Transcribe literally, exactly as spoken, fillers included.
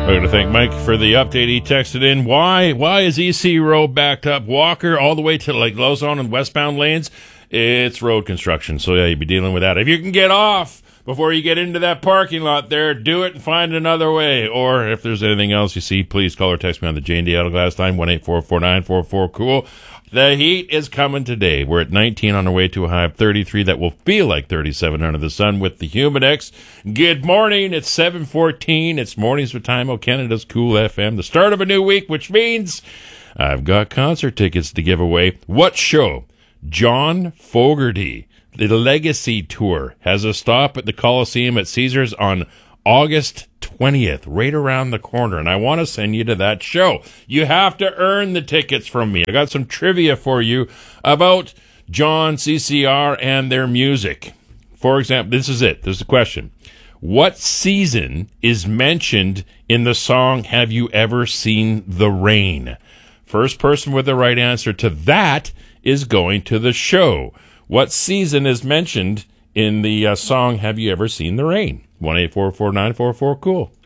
We're going to thank Mike for the update he texted in. Why Why is E C Road backed up? Walker all the way to like Lozon and westbound lanes? It's road construction, so yeah, you'll be dealing with that. If you can get off before you get into that parking lot there, do it and find another way. Or if there's anything else you see, please call or text me on the J and D Auto Glass line, one eight four four nine four four cool. The heat is coming today. We're at nineteen on our way to a high of thirty-three that will feel like thirty-seven under the sun with the Humidex. Good morning. It's seven fourteen. It's Mornings with Time O, Canada's Cool F M. The start of a new week, which means I've got concert tickets to give away. What show? John Fogerty, the Legacy Tour, has a stop at the Coliseum at Caesars on August twentieth, right around the corner, and I want to send you to that show. You have to earn the tickets from me. I got some trivia for you about John, C C R, and their music. For example, this is it. This is the question. What season is mentioned in the song Have You Ever Seen the Rain? First person with the right answer to that is going to the show. What season is mentioned in the uh, song Have You Ever Seen the Rain? one eight four four nine four four cool.